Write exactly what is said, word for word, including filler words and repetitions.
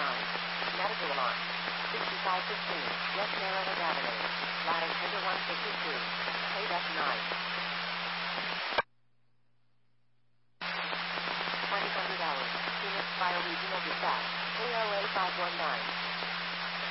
nine. Medical alarm. sixty-five fifteen. West Maryland Avenue. Ladder tender one fifty-two. Paid F nine. twenty hundred hours. Phoenix Fire Regional Dispatch. A O A five one nine.